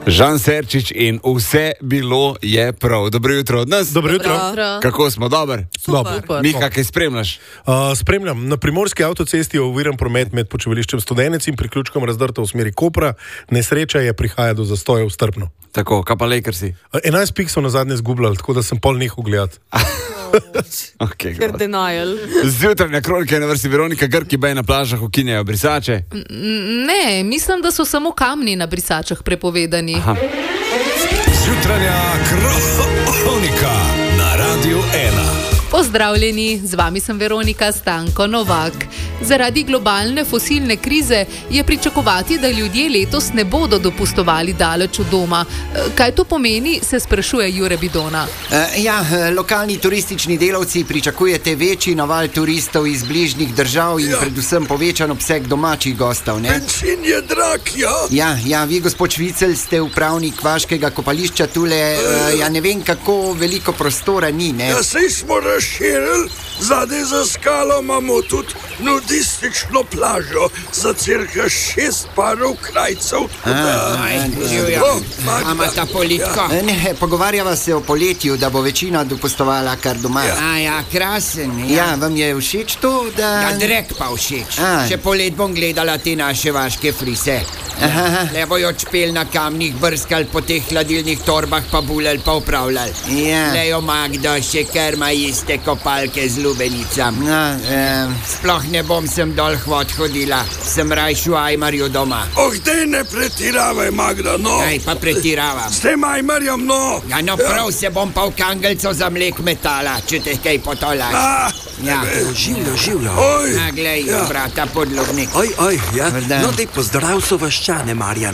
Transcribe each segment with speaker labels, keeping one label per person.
Speaker 1: Žan Serčič in vse bilo je prav. Dobro jutro od nas.
Speaker 2: Dobro jutro.
Speaker 1: Kako smo, dober?
Speaker 2: Super.
Speaker 1: Mika, kaj spremljaš?
Speaker 2: Spremljam. Na primorski avtocesti je oviran promet med počivališčem Studenec in priključkom Razdrta v smeri Kopra. Nesreča je, prihaja do zastoja v Strpno.
Speaker 1: Tako, kaj pa Lakersi?
Speaker 2: 11 pik so na zadnje zgubljali, tako da sem pol nehal gledati.
Speaker 1: Okay,
Speaker 3: Ker denial.
Speaker 1: Zjutranja kronika je na vrsti Veronika. Grki bej na plažah ukinjajo brisače.
Speaker 3: Ne, mislim, da so samo kamni na brisačah prepovedani.
Speaker 1: Aha.
Speaker 4: Zjutranja kronika na Radiu 1.
Speaker 3: Pozdravljeni, z vami sem Veronika Stanko Novak. Zaradi globalne fosilne krize je pričakovati, da ljudje letos ne bodo dopustovali daleč od doma. Kaj to pomeni, se sprašuje Jure Bidona.
Speaker 5: Lokalni turistični delavci pričakujete večji naval turistov iz bližnjih držav in predvsem povečan obseg domačih gostov, ne?
Speaker 6: Bencin je drag,
Speaker 5: Ja, vi, gospod Švicelj, ste upravnik vaškega kopališča tule, ne vem, kako veliko prostora ni, ne?
Speaker 6: Ja, sej smo razširili, zadaj za skalo imamo tudi nudistično plažo za cirka 6 parov krajcev.
Speaker 5: Imata politko? Ne, pogovarjava se o poletju, da bo večina dopustovala kar doma.
Speaker 7: Krasen.
Speaker 5: Vam je všeč to, da...
Speaker 7: Drek pa všeč. Še polet bom gledala te naše vaške frise. Le bojo čpel na kamnih, brskal po teh hladilnih torbah, pa bulel, pa upravljal. Lejo Magda, še kerma iste kopalke z lubenicam. Sploh ne bom sem dol hvod hodila, sem rajšu Ajmarju doma.
Speaker 6: Dej ne pretiravaj, Magda, no.
Speaker 7: Pa pretiravam.
Speaker 6: S tem Ajmarjem, no.
Speaker 7: Prav se bom pa v kangelco za mlek metala, če te kaj potolaš.
Speaker 8: Življo.
Speaker 7: Glej, brata podlobnik.
Speaker 8: No, dej pozdrav so vaščane, Marjan.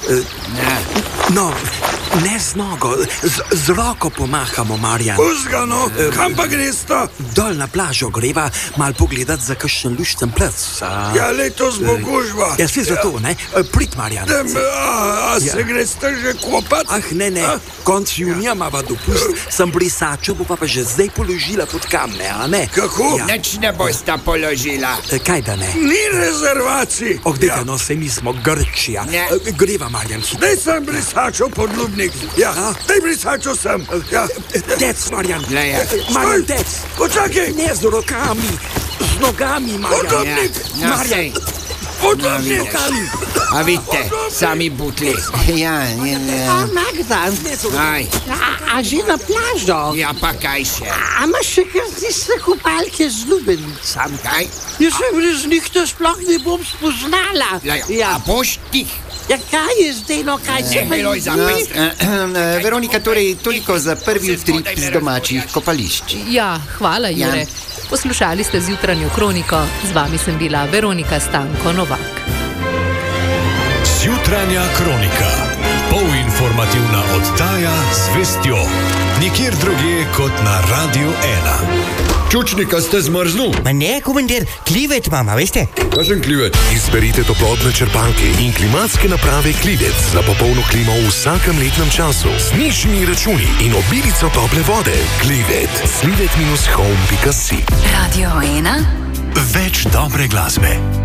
Speaker 8: Ne z nogo, z roko pomahamo, Marjan.
Speaker 6: Puzgano, kam pa greš to?
Speaker 8: Dol na plažo greva, mal pogledat za kakšen lušten plec.
Speaker 6: Letos bo gužva.
Speaker 8: Svi zato, ne? Prid, Marjan.
Speaker 6: Se greš že kopat?
Speaker 8: Ne. Konc junija mava dopust, sem brisačo, bo pa že zdaj položila pod kamne, a ne?
Speaker 6: Kako?
Speaker 7: Nič ne bosta položila.
Speaker 8: Kaj da ne?
Speaker 6: Ni rezervacij.
Speaker 8: Dejte, se mi smo Grčija. Greva, Marjan.
Speaker 6: Dej sem brisačo podlubnik. Dej brisačo sem.
Speaker 8: Dec, Marjan.
Speaker 6: Marjan,
Speaker 8: dec.
Speaker 6: Počakaj.
Speaker 8: Ne z rokami, z nogami, Marjan.
Speaker 6: Podlubnik.
Speaker 7: Marjan.
Speaker 6: Podlubnik.
Speaker 7: A vidite, sami butli.
Speaker 9: Magda, a že na plažo?
Speaker 7: Pa kaj še?
Speaker 9: A imaš še kar tiste kopalke z lubenicam?
Speaker 7: Kaj?
Speaker 9: Jaz se brez njih to sploh ne bom spoznala.
Speaker 7: A boš tih?
Speaker 9: Kaj je zdaj, kaj se pa je?
Speaker 5: Veronika, torej toliko za prvi utrip z domačih kopališč.
Speaker 3: Hvala, Jure. Poslušali ste zjutranjo kroniko, z vami sem bila Veronika Stanko Novak.
Speaker 4: Zjutranja kronika, polinformativna oddaja z vestjo. Nikjer drugje kot na Radiu 1.
Speaker 10: Čučnika ste zmrznul?
Speaker 11: Ne, komandir, klivet mama, veste?
Speaker 10: Kakšen klivet? Izberite toplotne črpalke in klimatske naprave Klivec za popolno klimo v vsakem letnem času. Z nižjimi računi in obilico tople vode. Klivet. Klivet-home.si.
Speaker 12: Radio 1.
Speaker 4: Več dobre glasbe.